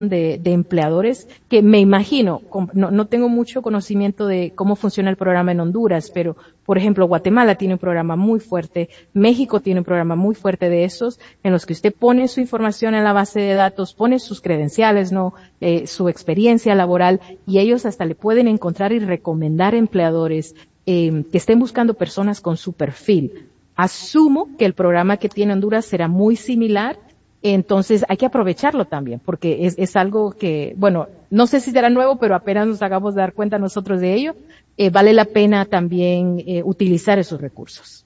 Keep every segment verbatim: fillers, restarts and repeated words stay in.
de, de empleadores que me imagino, no, no tengo mucho conocimiento de cómo funciona el programa en Honduras, pero por ejemplo Guatemala tiene un programa muy fuerte, México tiene un programa muy fuerte de esos, en los que usted pone su información en la base de datos, pone sus credenciales, no, eh, su experiencia laboral, y ellos hasta le pueden encontrar y recomendar empleadores eh, que estén buscando personas con su perfil. Asumo que el programa que tiene Honduras será muy similar. Entonces hay que aprovecharlo también, porque es, es algo que, bueno, no sé si será nuevo, pero apenas nos hagamos de dar cuenta nosotros de ello, eh, vale la pena también eh, utilizar esos recursos.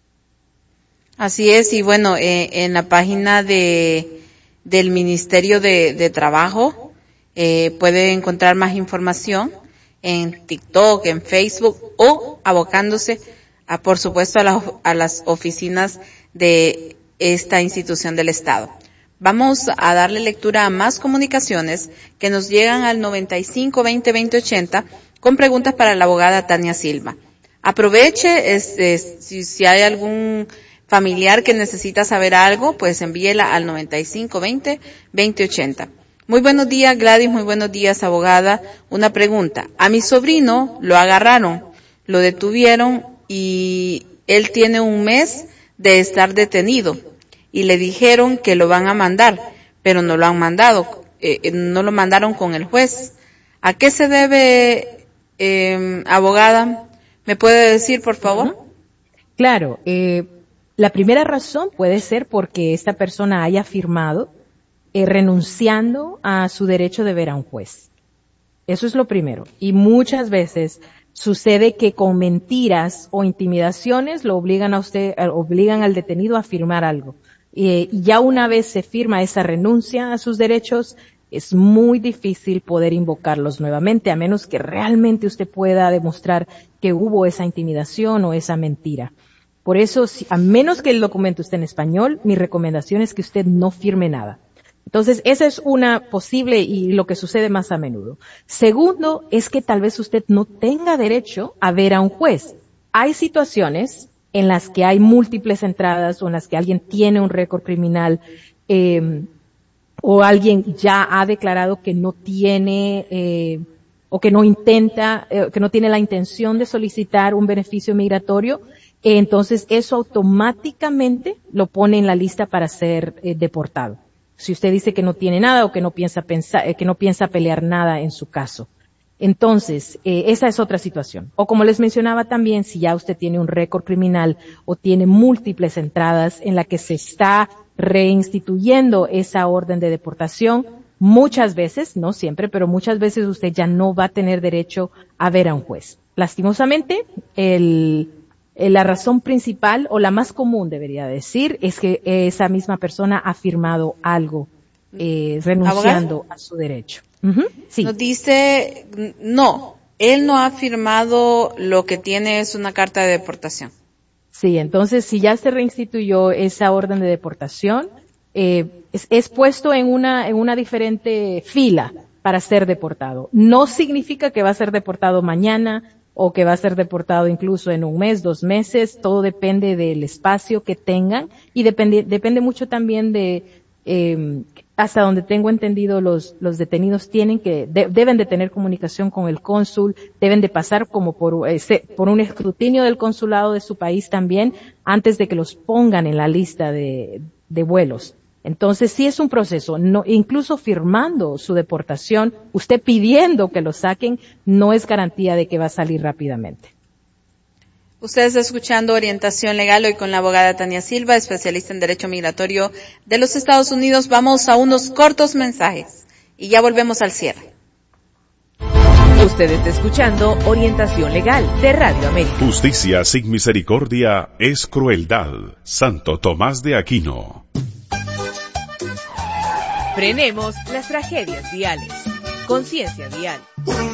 Así es, y bueno, eh, en la página de del Ministerio de, de Trabajo eh, puede encontrar más información en TikTok, en Facebook o abocándose, a, por supuesto, a, la, a las oficinas de esta institución del Estado. Vamos a darle lectura a más comunicaciones que nos llegan al noventa y cinco veinte veinte ochenta con preguntas para la abogada Tania Silva. Aproveche, es, es, si, si hay algún familiar que necesita saber algo, pues envíela al noventa y cinco veinte veinte ochenta. Muy buenos días, Gladys, muy buenos días, abogada. Una pregunta. A mi sobrino lo agarraron, lo detuvieron y él tiene un mes de estar detenido. Y le dijeron que lo van a mandar, pero no lo han mandado, eh, no lo mandaron con el juez. ¿A qué se debe, eh, abogada? ¿Me puede decir, por favor? Claro, eh, la primera razón puede ser porque esta persona haya firmado eh, renunciando a su derecho de ver a un juez. Eso es lo primero. Y muchas veces sucede que con mentiras o intimidaciones lo obligan a usted, obligan al detenido a firmar algo. Y ya una vez se firma esa renuncia a sus derechos, es muy difícil poder invocarlos nuevamente, a menos que realmente usted pueda demostrar que hubo esa intimidación o esa mentira. Por eso, si, a menos que el documento esté en español, mi recomendación es que usted no firme nada. Entonces, esa es una posible y lo que sucede más a menudo. Segundo, es que tal vez usted no tenga derecho a ver a un juez. Hay situaciones en las que hay múltiples entradas o en las que alguien tiene un récord criminal eh, o alguien ya ha declarado que no tiene eh, o que no intenta, eh, que no tiene la intención de solicitar un beneficio migratorio, eh, entonces eso automáticamente lo pone en la lista para ser eh, deportado. Si usted dice que no tiene nada o que no piensa pensar, eh, que no piensa pelear nada en su caso. Entonces, eh, esa es otra situación. O como les mencionaba también, si ya usted tiene un récord criminal o tiene múltiples entradas en la que se está reinstituyendo esa orden de deportación, muchas veces, no siempre, pero muchas veces usted ya no va a tener derecho a ver a un juez. Lastimosamente, el, la razón principal o la más común, debería decir, es que esa misma persona ha firmado algo eh, renunciando ¿Abogado? a su derecho. Uh-huh, sí. Nos dice, no, él no ha firmado, lo que tiene es una carta de deportación. Sí, entonces si ya se reinstituyó esa orden de deportación, eh, es, es puesto en una, en una diferente fila para ser deportado. No significa que va a ser deportado mañana o que va a ser deportado incluso en un mes, dos meses, todo depende del espacio que tengan y depende, depende mucho también de, eh, hasta donde tengo entendido, los, los detenidos tienen que, de, deben de tener comunicación con el cónsul, deben de pasar como por, eh, por un escrutinio del consulado de su país también, antes de que los pongan en la lista de, de vuelos. Entonces sí es un proceso, no, incluso firmando su deportación, usted pidiendo que lo saquen, no es garantía de que va a salir rápidamente. Usted está escuchando Orientación Legal hoy con la abogada Tania Silva, especialista en Derecho Migratorio de los Estados Unidos. Vamos a unos cortos mensajes y ya volvemos al cierre. Usted está escuchando Orientación Legal de Radio América. Justicia sin misericordia es crueldad. Santo Tomás de Aquino. Frenemos las tragedias viales. Conciencia vial.